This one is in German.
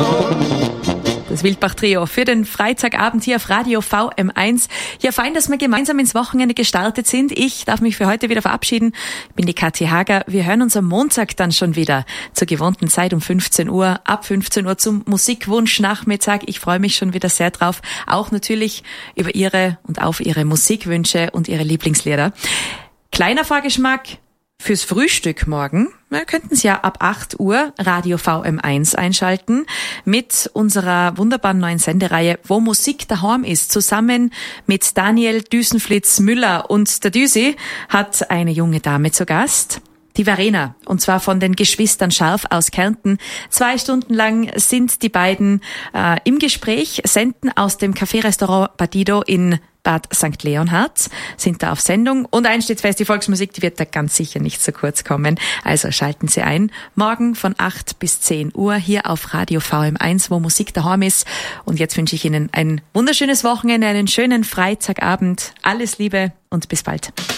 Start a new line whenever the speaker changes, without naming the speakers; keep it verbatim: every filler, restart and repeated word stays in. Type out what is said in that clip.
Das Wildbach-Trio für den Freitagabend hier auf Radio V M eins. Ja, fein, dass wir gemeinsam ins Wochenende gestartet sind. Ich darf mich für heute wieder verabschieden. Ich bin die Kathi Hager. Wir hören uns am Montag dann schon wieder zur gewohnten Zeit um fünfzehn Uhr. Ab fünfzehn Uhr zum Musikwunsch Nachmittag. Ich freue mich schon wieder sehr drauf. Auch natürlich über Ihre und auf Ihre Musikwünsche und Ihre Lieblingslieder. Kleiner Vorgeschmack fürs Frühstück morgen. Wir könnten Sie ja ab acht Uhr Radio V M eins einschalten mit unserer wunderbaren neuen Sendereihe Wo Musik daheim ist. Zusammen mit Daniel Düsenflitz-Müller und der Düsi hat eine junge Dame zu Gast. Die Verena, und zwar von den Geschwistern Scharf aus Kärnten. Zwei Stunden lang sind die beiden äh, im Gespräch, senden aus dem Café-Restaurant Badido in Bad Sankt Leonhard, sind da auf Sendung. Und eins steht fest, die Volksmusik, die wird da ganz sicher nicht zu kurz kommen. Also schalten Sie ein. Morgen von acht bis zehn Uhr hier auf Radio V M eins, wo Musik daheim ist. Und jetzt wünsche ich Ihnen ein wunderschönes Wochenende, einen schönen Freitagabend. Alles Liebe und bis bald.